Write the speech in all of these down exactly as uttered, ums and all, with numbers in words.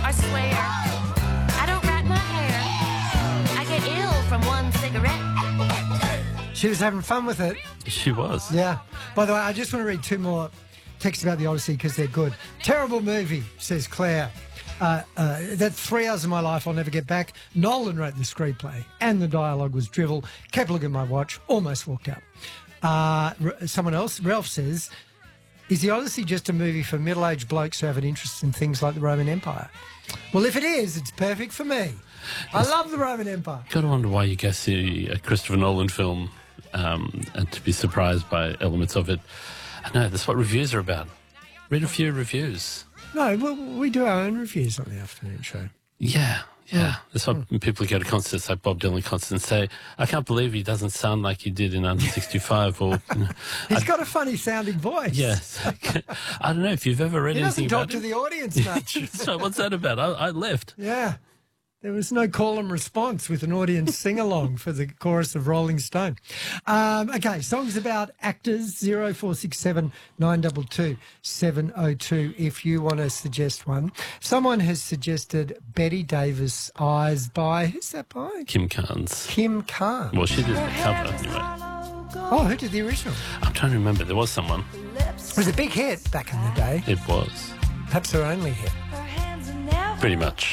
I swear. I don't rat my hair. I get ill from one cigarette. She was having fun with it. She was. Yeah. By the way, I just want to read two more texts about the Odyssey because they're good. Terrible movie, says Claire. Uh, uh, that's three hours of my life I'll never get back. Nolan wrote the screenplay and the dialogue was drivel. Kept looking at my watch, almost walked out. Uh, r- someone else, Ralph says, is the Odyssey just a movie for middle-aged blokes who have an interest in things like the Roman Empire? Well, if it is, it's perfect for me. I love the Roman Empire. Got to wonder why you go see a Christopher Nolan film um, and to be surprised by elements of it. I know, that's what reviews are about. Read a few reviews. No, well, we do our own reviews on the afternoon show. Yeah, yeah. Oh. That's what people go to concerts like Bob Dylan concerts and say, I can't believe he doesn't sound like he did in under sixty-five or... You know, He's I, got a funny sounding voice. yes. I don't know if you've ever read He anything doesn't talk about to it. the audience much. So what's that about? I, I left. Yeah. There was no call and response with an audience sing-along for the chorus of Rolling Stone. Um, okay, songs about actors, zero four six seven nine two two seven oh two if you want to suggest one. Someone has suggested Betty Davis, Eyes by, who's that by? Kim Carnes. Kim Carnes. Well, she did the cover anyway. Oh, who did the original? I'm trying to remember. There was someone. It was a big hit back in the day. It was. Perhaps her only hit. Pretty much.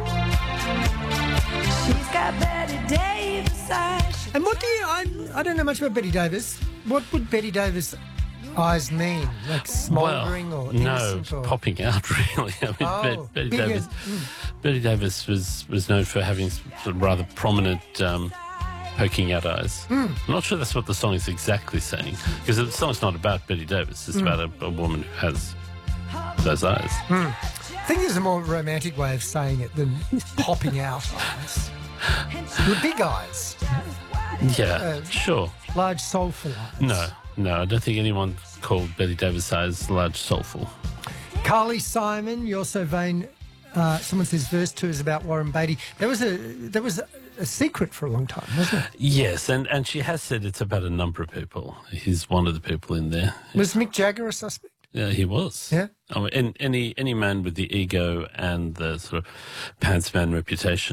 She's got Betty Davis eyes. And what do you, I, I don't know much about Betty Davis. What would Betty Davis eyes mean? Like smouldering well, or no, innocent? Or... popping out, really. I mean, Oh, Bet- Betty, bigger- Davis, mm. Betty Davis was, was known for having sort of rather prominent um, poking out eyes. Mm. I'm not sure that's what the song is exactly saying, because the song's not about Betty Davis. It's Mm. about a, a woman who has those eyes. Mm. I think there's a more romantic way of saying it than popping out eyes. With big eyes. Yeah, Uh, sure. Large soulful eyes. No, no, I don't think anyone called Betty Davis eyes large soulful. Carly Simon, You're So Vain. Uh, someone says verse two is about Warren Beatty. There was a there was a, a secret for a long time, wasn't it? Yes, and, and she has said it's about a number of people. He's one of the people in there. Was Mick Jagger a suspect? Yeah, he was. Yeah. I mean, any any man with the ego and the sort of pants man reputation